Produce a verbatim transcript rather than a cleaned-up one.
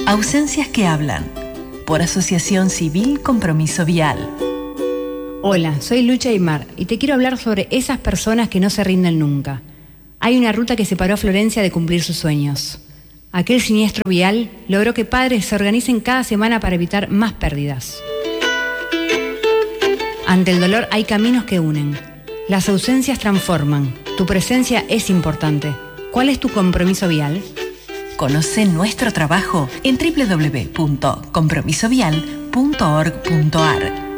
Ausencias que hablan. Por Asociación Civil Compromiso Vial. Hola, soy Lucha Aymar y te quiero hablar sobre esas personas que no se rinden nunca. Hay una ruta que separó a Florencia de cumplir sus sueños. Aquel siniestro vial logró que padres se organicen cada semana para evitar más pérdidas. Ante el dolor hay caminos que unen. Las ausencias transforman. Tu presencia es importante. ¿Cuál es tu compromiso vial? Conoce nuestro trabajo en doble u doble u doble u punto compromiso vial punto org punto a r.